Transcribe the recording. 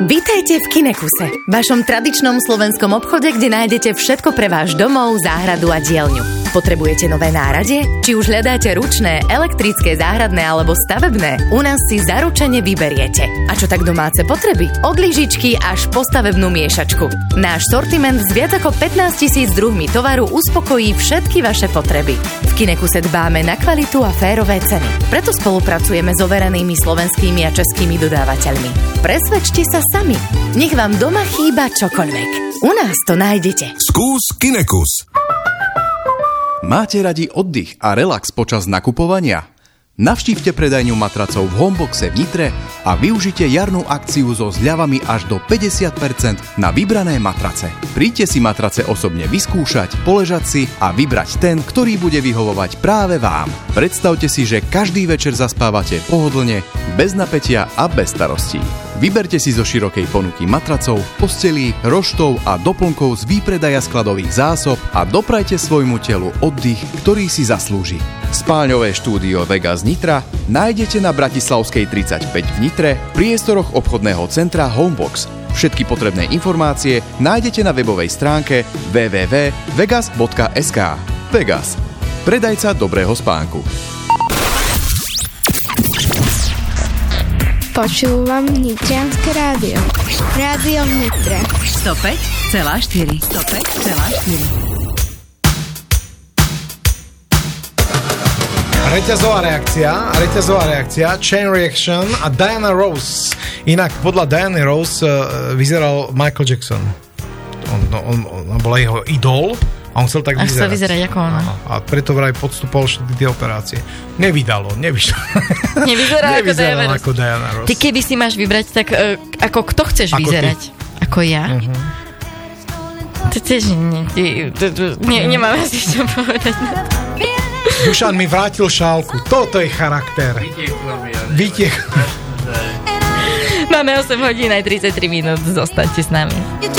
Vítajte v Kinekuse, vašom tradičnom slovenskom obchode, kde nájdete všetko pre váš domov, záhradu a dielňu. Potrebujete nové náradie? Či už hľadáte ručné, elektrické, záhradné alebo stavebné? U nás si zaručene vyberiete. A čo tak domáce potreby? Od lyžičky až po stavebnú miešačku. Náš sortiment s viac ako 15 000 druhmi tovaru uspokojí všetky vaše potreby. V Kinekuse dbáme na kvalitu a férové ceny. Preto spolupracujeme s overenými slovenskými a českými dodávateľmi. Presvedčte sa sami. Nech vám doma chýba čokoľvek. U nás to nájdete. Skús Kinekus. Máte radi oddych a relax počas nakupovania? Navštívte predajňu matracov v Homeboxe v Nitre a využite jarnú akciu so zľavami až do 50% na vybrané matrace. Príďte si matrace osobne vyskúšať, poležať si a vybrať ten, ktorý bude vyhovovať práve vám. Predstavte si, že každý večer zaspávate pohodlne, bez napätia a bez starostí. Vyberte si zo širokej ponuky matracov, postelí, roštov a doplnkov z výpredaja skladových zásob a doprajte svojmu telu oddych, ktorý si zaslúži. Spáľňové štúdio Vegas Nitra nájdete na Bratislavskej 35 v Nitre, v priestoroch obchodného centra Homebox. Všetky potrebné informácie nájdete na webovej stránke www.vegas.sk. Vegas. Predajca dobrého spánku. Počúvam Nitrianske rádio. Rádio v Nitre. 105,4. 105,4. Reťazová reakcia, Chain Reaction a Diana Ross. Inak podľa Diany Ross vyzeral Michael Jackson. On bol jeho idol a on chcel tak vyzerať. A chcel vyzerať ako ona. A preto vraj podstupoval všetky tie operácie. Nevyzerá ako Diana Ross. Ty keby si máš vybrať, tak ako kto chceš ako vyzerať? Ty? Ako ja? Uh-huh. To tiež nemám asi čo povedať. Dušan mi vrátil šálku. Toto je charakter. Vytieklo. Máme 8 hodín aj 33 minút. Zostaňte s nami.